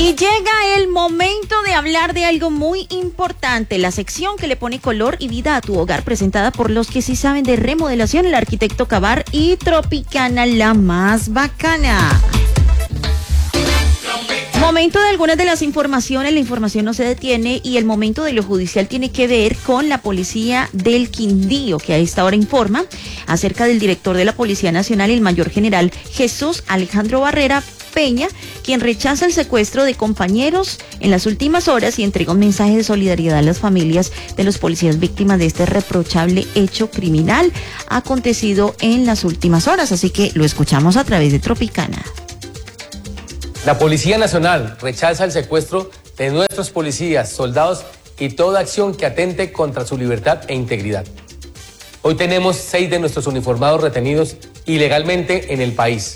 Y llega el momento de hablar de algo muy importante, la sección que le pone color y vida a tu hogar, presentada por los que sí saben de remodelación, el arquitecto Cavar y Tropicana, la más bacana. Momento de algunas de las informaciones, la información no se detiene y el momento de lo judicial tiene que ver con la policía del Quindío, que a esta hora informa acerca del director de la Policía Nacional, el mayor general Jesús Alejandro Barrera Peña, quien rechaza el secuestro de compañeros en las últimas horas y entrega un mensaje de solidaridad a las familias de los policías víctimas de este reprochable hecho criminal acontecido en las últimas horas. Así que lo escuchamos a través de Tropicana. La Policía Nacional rechaza el secuestro de nuestros policías, soldados y toda acción que atente contra su libertad e integridad. Hoy tenemos 6 de nuestros uniformados retenidos ilegalmente en el país.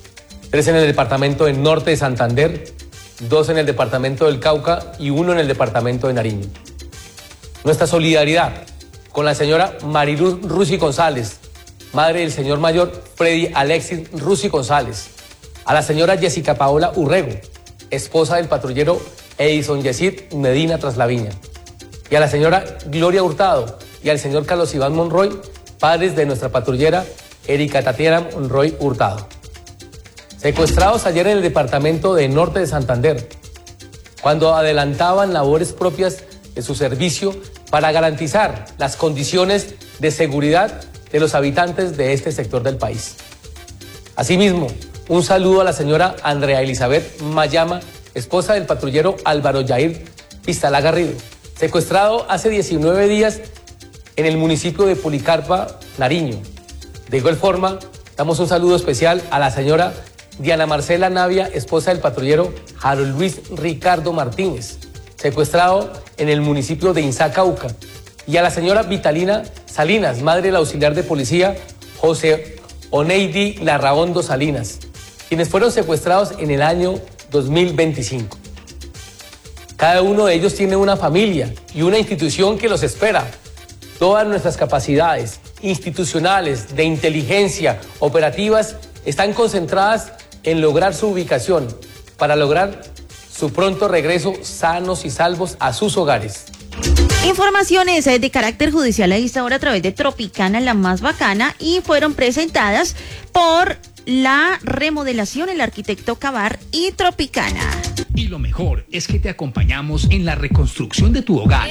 3 en el departamento del norte de Santander, 2 en el departamento del Cauca y 1 en el departamento de Nariño. Nuestra solidaridad con la señora Mariluz Rusi González, madre del señor mayor Freddy Alexis Rusi González, a la señora Jessica Paola Urrego, esposa del patrullero Edison Yesid Medina Traslaviña, y a la señora Gloria Hurtado y al señor Carlos Iván Monroy, padres de nuestra patrullera Erika Tatiana Monroy Hurtado. Secuestrados ayer en el departamento del norte de Santander, cuando adelantaban labores propias de su servicio para garantizar las condiciones de seguridad de los habitantes de este sector del país. Asimismo, un saludo a la señora Andrea Elizabeth Mayama, esposa del patrullero Álvaro Yair Pistalá Garrido, secuestrado hace 19 días en el municipio de Policarpa, Nariño. De igual forma, damos un saludo especial a la señora Diana Marcela Navia, esposa del patrullero Harold Luis Ricardo Martínez, secuestrado en el municipio de Inzá, Cauca, y a la señora Vitalina Salinas, madre del auxiliar de policía José Oneidi Larraondo Salinas, quienes fueron secuestrados en el año 2025. Cada uno de ellos tiene una familia y una institución que los espera. Todas nuestras capacidades institucionales, de inteligencia, operativas, están concentradas en lograr su ubicación para lograr su pronto regreso sanos y salvos a sus hogares. Informaciones de carácter judicial a esta hora a través de Tropicana, la más bacana, y fueron presentadas por la remodelación, el arquitecto Cavar y Tropicana. Y lo mejor es que te acompañamos en la reconstrucción de tu hogar.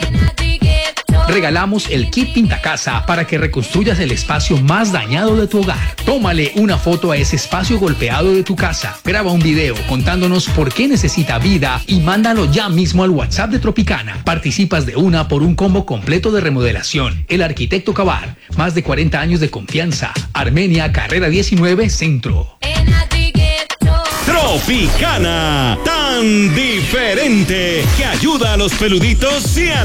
Regalamos el kit Pintacasa para que reconstruyas el espacio más dañado de tu hogar. Tómale una foto a ese espacio golpeado de tu casa. Graba un video contándonos por qué necesita vida y mándalo ya mismo al WhatsApp de Tropicana. Participas de una por un combo completo de remodelación. El arquitecto Cavar, más de 40 años de confianza. Armenia, carrera 19, Centro. Tropicana, tan diferente que ayuda a los peluditos y a